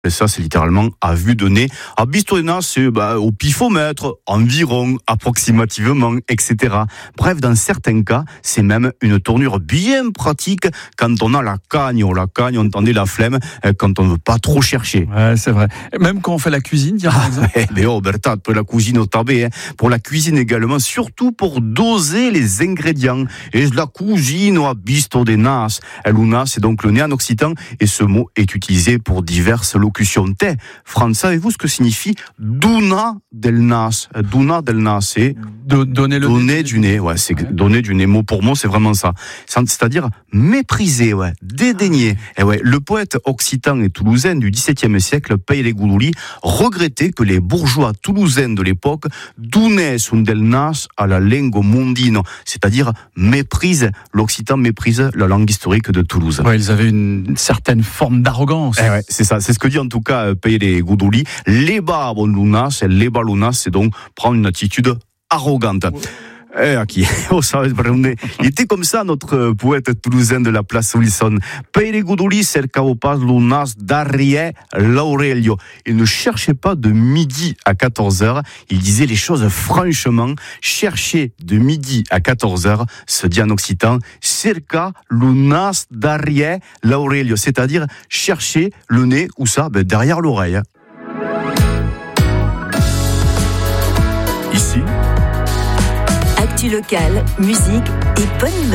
Et ça, c'est littéralement à vue de nez. À Bistona, c'est au pifomètre, environ, approximativement, etc. Bref, dans certains cas, c'est même une tournure bien pratique quand on a la cagne, on entendait la flemme, quand on ne veut pas trop chercher. Ouais, c'est vrai. Et même quand on fait la cuisine, par exemple. Bertha, pour la cuisine au tabé, pour la cuisine également, surtout pour doser les ingrédients. Et la cuisine à Bistona, Luna, c'est donc le nez en occitan, et ce mot est utilisé pour diverses locutions. France, savez-vous ce que signifie Duna del nas? Duna del nas, c'est donner du nez. Ouais, c'est donner du nez. Mot pour mot, c'est vraiment ça. C'est-à-dire mépriser, dédaigner. Et le poète occitan et toulousain du XVIIe siècle, Pere Goudouli, regrettait que les bourgeois toulousains de l'époque dunes un del nas à la lingua mondino, c'est-à-dire l'occitan méprise la langue historique de Toulouse. Ouais, ils avaient une certaine forme d'arrogance. C'est ça, c'est ce que dit en tout cas Pere Goudouli. Leba lunas, c'est donc prendre une attitude arrogante. Il était comme ça, notre poète toulousain de la place Wilson. Pere Goudouli cercavo pas lunas darrière l'Aurelio. Il ne cherchait pas de midi à 14h. Il disait les choses franchement. Chercher de midi à 14h, se dit en occitan, cerca lunas darrière l'Aurelio. C'est-à-dire chercher le nez, où ça? Derrière l'oreille. Ici, Actu locale, musique et bonne humeur.